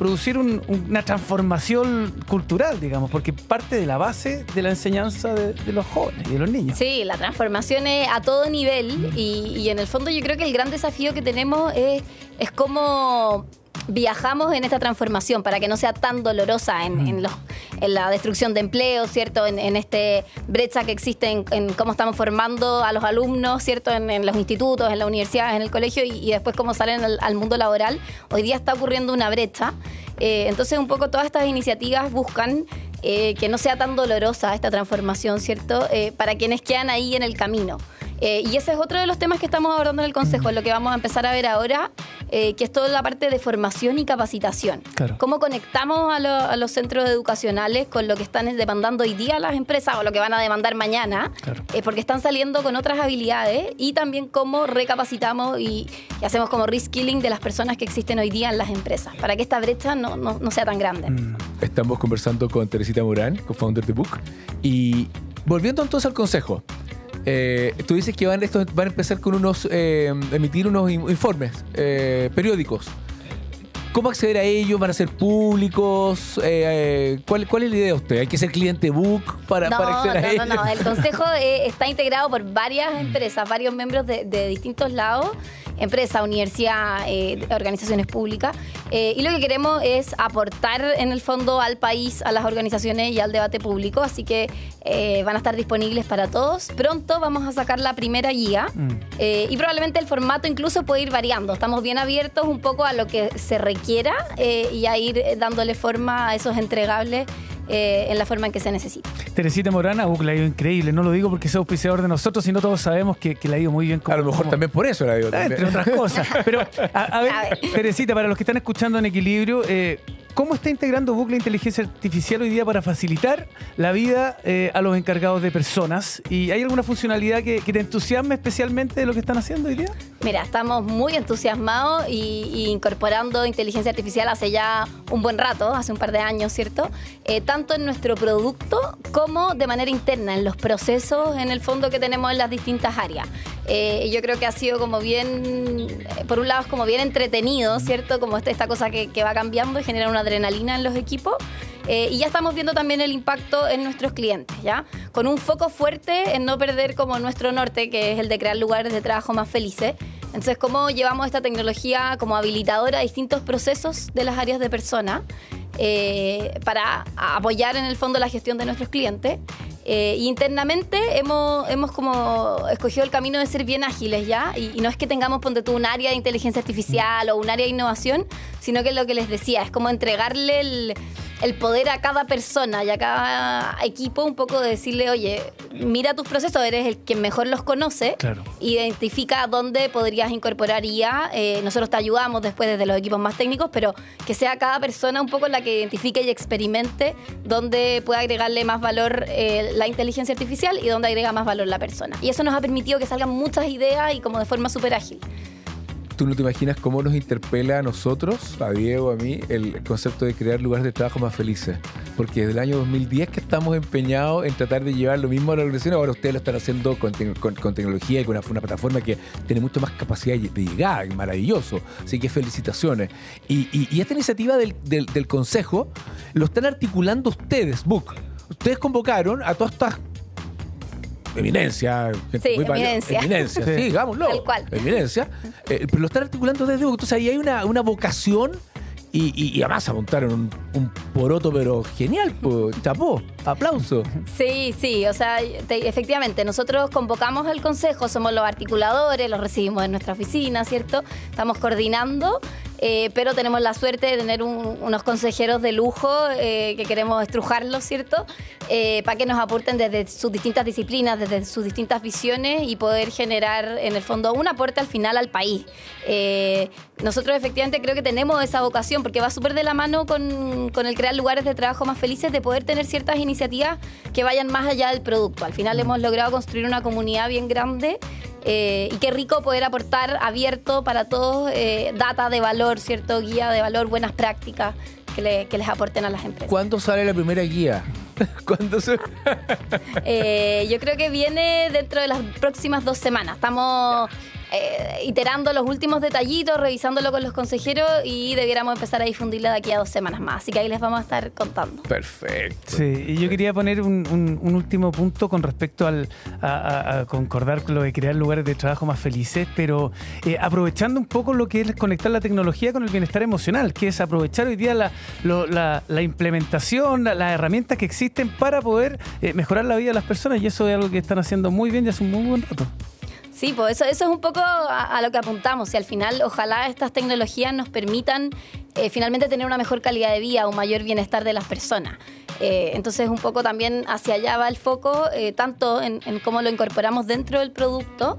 producir una transformación cultural, digamos, porque parte de la base de la enseñanza de los jóvenes y de los niños. Sí, la transformación es a todo nivel y en el fondo yo creo que el gran desafío que tenemos es cómo viajamos en esta transformación para que no sea tan dolorosa en la destrucción de empleo, ¿cierto? En este brecha que existe en cómo estamos formando a los alumnos, ¿cierto? En los institutos, en las universidades, en el colegio y después cómo salen al mundo laboral. Hoy día está ocurriendo una brecha. Entonces, un poco todas estas iniciativas buscan que no sea tan dolorosa esta transformación, ¿cierto? Para quienes quedan ahí en el camino. Y ese es otro de los temas que estamos abordando en el Consejo, lo que vamos a empezar a ver ahora, que es toda la parte de formación y capacitación. Claro. Cómo conectamos a los centros educacionales con lo que están demandando hoy día las empresas o lo que van a demandar mañana, Claro. Porque están saliendo con otras habilidades y también cómo recapacitamos y hacemos como reskilling de las personas que existen hoy día en las empresas, para que esta brecha no sea tan grande. Estamos conversando con Teresita Morán, co-founder de Book. Y volviendo entonces al consejo. Tú dices que van a empezar con emitir unos informes periódicos. ¿Cómo acceder a ellos? ¿Van a ser públicos? ¿Cuál es la idea de usted? ¿Hay que ser cliente Book para acceder a ellos? No. El Consejo está integrado por varias empresas, varios miembros de distintos lados. Empresa, universidad, organizaciones públicas. Y lo que queremos es aportar en el fondo al país, a las organizaciones y al debate público. Así que van a estar disponibles para todos. Pronto vamos a sacar la primera guía y probablemente el formato incluso puede ir variando. Estamos bien abiertos un poco a lo que se requiera y a ir dándole forma a esos entregables en la forma en que se necesita. Teresita Morán, a Book le ha ido increíble. No lo digo porque sea auspiciador de nosotros, sino todos sabemos que le ha ido muy bien. A lo mejor también por eso la digo. Entre otras cosas. Pero, a ver, Teresita, para los que están escuchando en Equilibrio, ¿cómo está integrando Book la inteligencia artificial hoy día para facilitar la vida a los encargados de personas? ¿Y hay alguna funcionalidad que te entusiasme especialmente de lo que están haciendo hoy día? Mira, estamos muy entusiasmados y incorporando inteligencia artificial hace ya un buen rato, hace un par de años, ¿cierto? Tanto en nuestro producto como de manera interna, en los procesos, en el fondo que tenemos en las distintas áreas. Yo creo que ha sido como bien, por un lado es como bien entretenido, ¿cierto? Como esta cosa que va cambiando y genera una adrenalina en los equipos. Y ya estamos viendo también el impacto en nuestros clientes, ¿ya? Con un foco fuerte en no perder como nuestro norte, que es el de crear lugares de trabajo más felices. Entonces, ¿cómo llevamos esta tecnología como habilitadora a distintos procesos de las áreas de persona para apoyar en el fondo la gestión de nuestros clientes? Internamente hemos como escogido el camino de ser bien ágiles ya y no es que tengamos, ponte tú, un área de inteligencia artificial o un área de innovación, sino que lo que les decía es como entregarle el poder a cada persona y a cada equipo, un poco de decirle, oye, mira tus procesos, eres el que mejor los conoce, Claro. Identifica dónde podrías incorporar IA, nosotros te ayudamos después desde los equipos más técnicos, pero que sea cada persona un poco la que identifique y experimente dónde puede agregarle más valor la inteligencia artificial y dónde agrega más valor la persona. Y eso nos ha permitido que salgan muchas ideas y como de forma súper ágil. ¿Tú no te imaginas cómo nos interpela a nosotros, a Diego, a mí, el concepto de crear lugares de trabajo más felices? Porque desde el año 2010 que estamos empeñados en tratar de llevar lo mismo a la organización, ahora ustedes lo están haciendo con tecnología y con una plataforma que tiene mucho más capacidad de llegar, maravilloso. Así que felicitaciones. Y esta iniciativa del Consejo lo están articulando ustedes, Book. Ustedes convocaron a todas estas eminencia. Sí, eminencia. Sí, digámoslo. Tal cual. Eminencia. Pero lo están articulando desde Book. Entonces ahí hay una vocación y además apuntaron un poroto, pero genial, pues, chapó, aplauso. Sí, o sea, efectivamente, nosotros convocamos al Consejo, somos los articuladores, los recibimos en nuestra oficina, ¿cierto? Estamos coordinando, pero tenemos la suerte de tener unos consejeros de lujo que queremos estrujarlos, ¿cierto? Para que nos aporten desde sus distintas disciplinas, desde sus distintas visiones y poder generar, en el fondo, un aporte al final al país. Nosotros efectivamente creo que tenemos esa vocación porque va súper de la mano con el crear lugares de trabajo más felices, de poder tener ciertas iniciativas que vayan más allá del producto. Al final hemos logrado construir una comunidad bien grande y qué rico poder aportar abierto para todos data de valor, ¿cierto? Guía de valor, buenas prácticas que les aporten a las empresas. ¿Cuándo sale la primera guía? ¿Cuándo se...? Yo creo que viene dentro de las próximas 2 semanas. Estamos iterando los últimos detallitos, revisándolo con los consejeros y debiéramos empezar a difundirla de aquí a 2 semanas más. Así que ahí les vamos a estar contando. Perfecto. Sí, y yo quería poner un último punto con respecto a concordar con lo de crear lugares de trabajo más felices, pero aprovechando un poco lo que es conectar la tecnología con el bienestar emocional, que es aprovechar hoy día la implementación, las herramientas que existen para poder mejorar la vida de las personas, y eso es algo que están haciendo muy bien y hace un muy buen rato. Sí, pues eso es un poco a lo que apuntamos, y al final ojalá estas tecnologías nos permitan finalmente tener una mejor calidad de vida, un mayor bienestar de las personas. Entonces un poco también hacia allá va el foco, tanto en cómo lo incorporamos dentro del producto,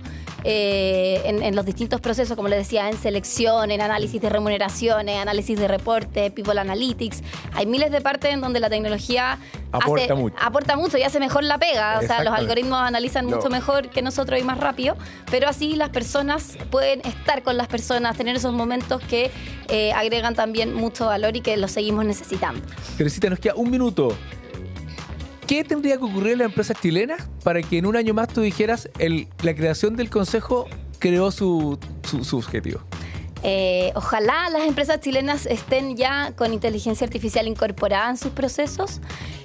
en los distintos procesos, como les decía, en selección, en análisis de remuneraciones, análisis de reporte, People Analytics. Hay miles de partes en donde la tecnología aporta mucho y hace mejor la pega. O sea, los algoritmos analizan mucho mejor que nosotros y más rápido, pero así las personas pueden estar con las personas, tener esos momentos que agregan también mucho valor y que los seguimos necesitando. Teresita, nos queda 1 minuto. ¿Qué tendría que ocurrir en las empresas chilenas para que en un año más tú dijeras la creación del consejo creó su objetivo? Ojalá las empresas chilenas estén ya con inteligencia artificial incorporada en sus procesos.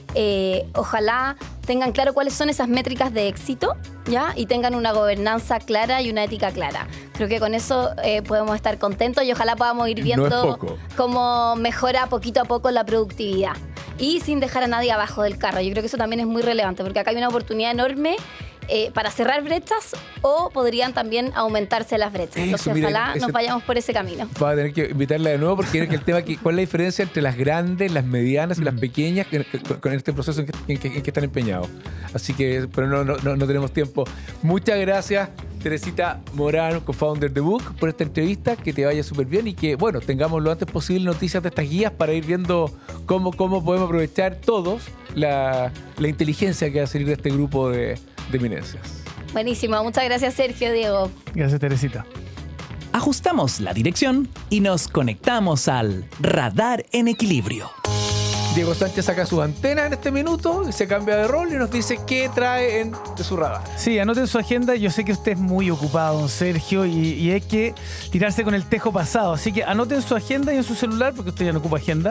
Ojalá tengan claro cuáles son esas métricas de éxito, ¿ya? Y tengan una gobernanza clara y una ética clara. Creo que con eso podemos estar contentos y ojalá podamos ir viendo cómo mejora poquito a poco la productividad. Y sin dejar a nadie abajo del carro. Yo creo que eso también es muy relevante, porque acá hay una oportunidad enorme para cerrar brechas, o podrían también aumentarse las brechas. Entonces, ojalá nos vayamos por ese camino. Va a tener que invitarla de nuevo, porque es el tema ¿cuál es la diferencia entre las grandes, las medianas y las pequeñas con este proceso en que están empeñados? Así que, pero no tenemos tiempo. Muchas gracias, Teresita Morán, co-founder de Book, por esta entrevista. Que te vaya súper bien y que, bueno, tengamos lo antes posible noticias de estas guías para ir viendo cómo podemos aprovechar todos la inteligencia que va a salir de este grupo de eminencias. Buenísimo, muchas gracias, Sergio, Diego. Gracias, Teresita. Ajustamos la dirección y nos conectamos al Radar en Equilibrio. Diego Sánchez saca sus antenas en este minuto y se cambia de rol y nos dice qué trae de su radar. Sí, anoten su agenda. Yo sé que usted es muy ocupado, don Sergio, y hay que tirarse con el tejo pasado. Así que anoten su agenda y en su celular, porque usted ya no ocupa agenda,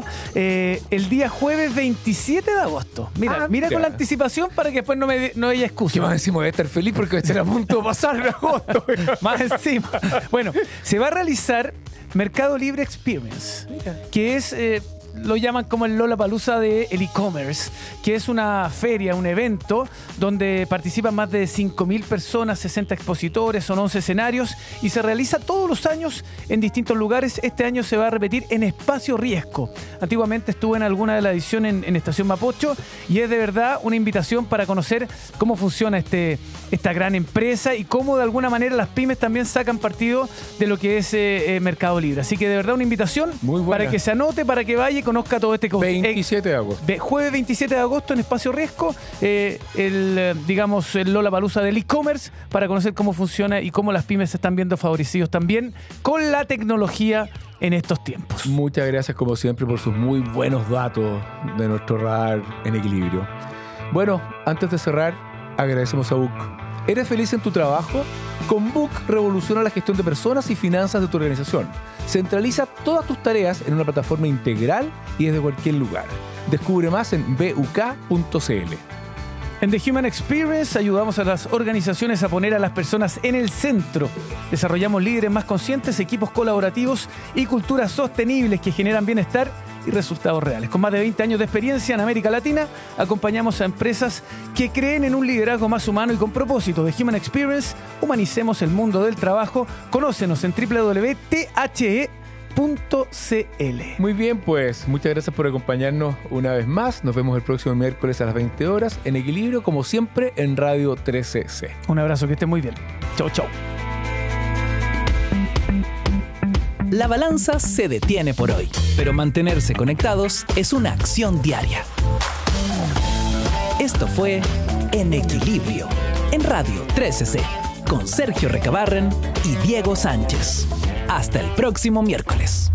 el día jueves 27 de agosto. Mira con la anticipación para que después no haya excusa. ¿Qué más encima? Voy a estar feliz porque voy a estar a punto de pasar en agosto. Más encima. Bueno, se va a realizar Mercado Libre Experience, que es... lo llaman como el Lollapalooza del e-commerce, que es una feria, un evento donde participan más de 5.000 personas, 60 expositores, son 11 escenarios y se realiza todos los años en distintos lugares. Este año se va a repetir en Espacio Riesgo. Antiguamente estuve en alguna de las ediciones en Estación Mapocho y es de verdad una invitación para conocer cómo funciona esta gran empresa y cómo de alguna manera las pymes también sacan partido de lo que es Mercado Libre. Así que de verdad una invitación para que se anote, para que vaya y conozca todo este 27 de agosto. Jueves 27 de agosto en Espacio Riesgo, el Lollapalooza del e-commerce, para conocer cómo funciona y cómo las pymes se están viendo favorecidos también con la tecnología en estos tiempos. Muchas gracias como siempre por sus muy buenos datos de nuestro radar en equilibrio. Bueno, antes de cerrar, agradecemos a Book. ¿Eres feliz en tu trabajo? Con Book revoluciona la gestión de personas y finanzas de tu organización. Centraliza todas tus tareas en una plataforma integral y desde cualquier lugar. Descubre más en buk.cl. En The Human Experience ayudamos a las organizaciones a poner a las personas en el centro. Desarrollamos líderes más conscientes, equipos colaborativos y culturas sostenibles que generan bienestar y resultados reales. Con más de 20 años de experiencia en América Latina, acompañamos a empresas que creen en un liderazgo más humano y con propósito. The Human Experience, humanicemos el mundo del trabajo. Conócenos en www.the.cl. Muy bien, pues muchas gracias por acompañarnos una vez más. Nos vemos el próximo miércoles a las 20 horas en Equilibrio, como siempre, en Radio 13C. Un abrazo, que estén muy bien. Chau, chau. La balanza se detiene por hoy, pero mantenerse conectados es una acción diaria. Esto fue En Equilibrio, en Radio 13C, con Sergio Recabarren y Diego Sánchez. Hasta el próximo miércoles.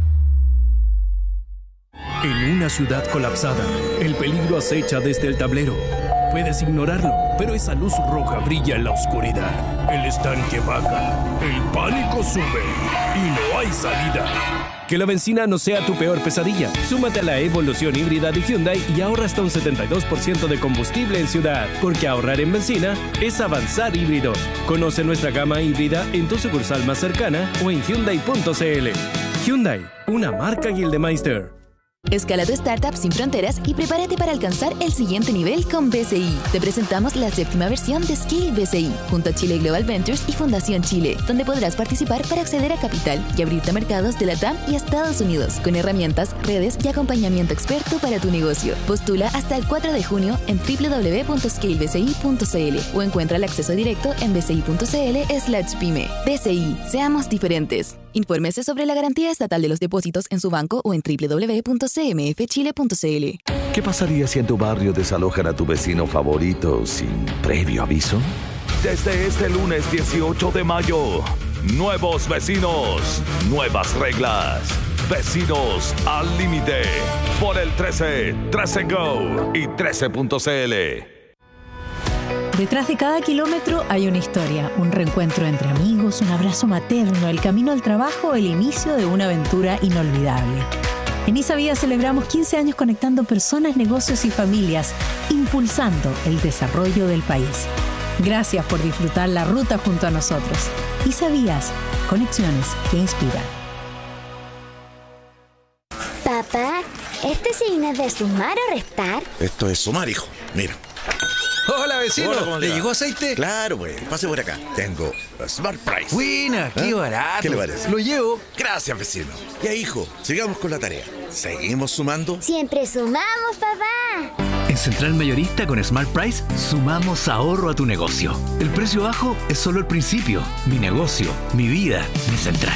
En una ciudad colapsada, el peligro acecha desde el tablero. puedes ignorarlo, pero esa luz roja brilla en la oscuridad. El estanque baja, el pánico sube y no hay salida. Que la benzina no sea tu peor pesadilla. Súmate a la evolución híbrida de Hyundai y ahorra hasta un 72% de combustible en ciudad. Porque ahorrar en benzina es avanzar híbrido. Conoce nuestra gama híbrida en tu sucursal más cercana o en Hyundai.cl. Hyundai, una marca Gildemeister. Escala tu startup sin fronteras y prepárate para alcanzar el siguiente nivel con BCI. Te presentamos la 7ª versión de Scale BCI, junto a Chile Global Ventures y Fundación Chile, donde podrás participar para acceder a capital y abrirte a mercados de LATAM y Estados Unidos, con herramientas, redes y acompañamiento experto para tu negocio. Postula hasta el 4 de junio en www.scalebci.cl o encuentra el acceso directo en bci.cl/pyme. BCI, seamos diferentes. Infórmese sobre la garantía estatal de los depósitos en su banco o en www.cmfchile.cl. ¿Qué pasaría si en tu barrio desalojan a tu vecino favorito sin previo aviso? Desde este lunes 18 de mayo, nuevos vecinos, nuevas reglas. Vecinos al límite. Por el 13, 13 Go y 13.cl. Detrás de cada kilómetro hay una historia, un reencuentro entre amigos, un abrazo materno, el camino al trabajo, el inicio de una aventura inolvidable. En Isavía celebramos 15 años conectando personas, negocios y familias, impulsando el desarrollo del país. Gracias por disfrutar la ruta junto a nosotros. Isavías, conexiones que inspiran. Papá, ¿este signo es de sumar o restar? Esto es sumar, hijo. Mira. Hola, vecino. Hola, ¿Le llegó aceite? Claro, pues. Pase por acá. Tengo Smart Price. Buena, qué barato. ¿Qué le parece? Lo llevo. Gracias, vecino. Ya, hijo, sigamos con la tarea. ¿Seguimos sumando? Siempre sumamos, papá. En Central Mayorista con Smart Price sumamos ahorro a tu negocio. El precio bajo es solo el principio. Mi negocio, mi vida, mi Central.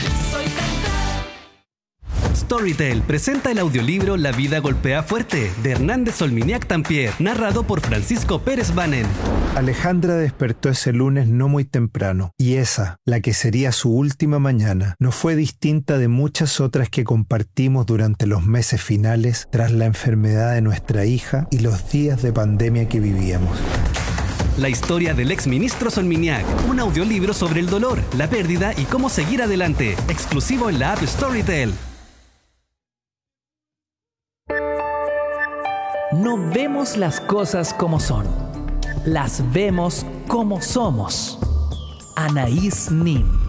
Storytel presenta el audiolibro La vida golpea fuerte, de Hernández Solminiac Tampier, narrado por Francisco Pérez Banen. Alejandra despertó ese lunes no muy temprano, y esa, la que sería su última mañana, no fue distinta de muchas otras que compartimos durante los meses finales tras la enfermedad de nuestra hija y los días de pandemia que vivíamos. La historia del exministro Solminiac, un audiolibro sobre el dolor, la pérdida y cómo seguir adelante, exclusivo en la app Storytel. No vemos las cosas como son, las vemos como somos. Anaïs Nin.